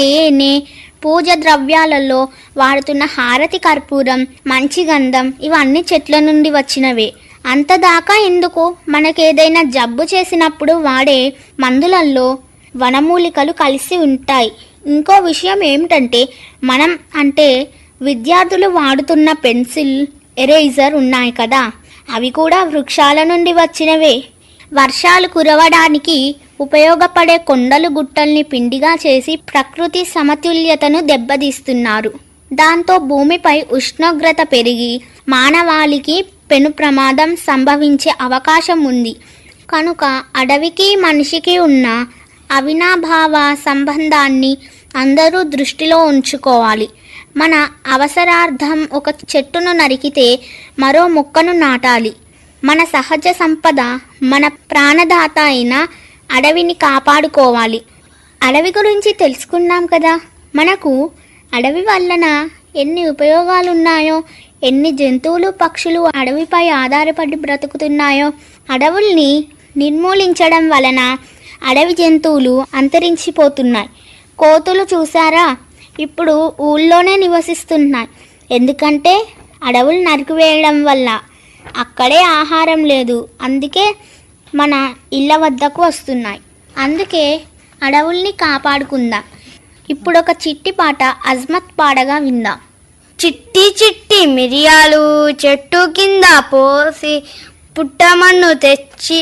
తేనె, పూజ ద్రవ్యాలలో వాడుతున్న హారతి కర్పూరం, మంచి గంధం ఇవన్నీ చెట్ల నుండి వచ్చినవే. అంతదాకా ఎందుకు, మనకేదైనా జబ్బు చేసినప్పుడు వాడే మందులలో వనమూలికలు కలిసి ఉంటాయి. ఇంకో విషయం ఏమిటంటే, మనం అంటే విద్యార్థులు వాడుతున్న పెన్సిల్, ఎరేజర్ ఉన్నాయి కదా, అవి కూడా వృక్షాల నుండి వచ్చినవే. వర్షాలు కురవడానికి ఉపయోగపడే కొండలు గుట్టల్ని పిండిగా చేసి ప్రకృతి సమతుల్యతను దెబ్బతీస్తున్నారు. దాంతో భూమిపై ఉష్ణోగ్రత పెరిగి మానవాళికి పెను ప్రమాదం సంభవించే అవకాశం ఉంది. కనుక అడవికి మనిషికి ఉన్న అవినాభావ సంబంధాన్ని అందరూ దృష్టిలో ఉంచుకోవాలి. మన అవసరార్థం ఒక చెట్టును నరికితే మరో మొక్కను నాటాలి. మన సహజ సంపద, మన ప్రాణదాత అయిన అడవిని కాపాడుకోవాలి. అడవి గురించి తెలుసుకున్నాం కదా. మనకు అడవి వలన ఎన్ని ఉపయోగాలున్నాయో, ఎన్ని జంతువులు పక్షులు అడవిపై ఆధారపడి బ్రతుకుతున్నాయో. అడవుల్ని నిర్మూలించడం వలన అడవి జంతువులు అంతరించిపోతున్నాయి. కోతులు చూసారా, ఇప్పుడు ఊళ్ళోనే నివసిస్తున్నాయి. ఎందుకంటే అడవులు నరికివేయడం వల్ల అక్కడే ఆహారం లేదు, అందుకే మన ఇళ్ళ వద్దకు వస్తున్నాయి. అందుకే అడవుల్ని కాపాడుకుందాం. ఇప్పుడు ఒక చిట్టి పాట అజ్మత్ పాడగా విందాం. చిట్టి చిట్టి మిరియాలు చెట్టు కింద పోసి పుట్టమన్ను తెచ్చి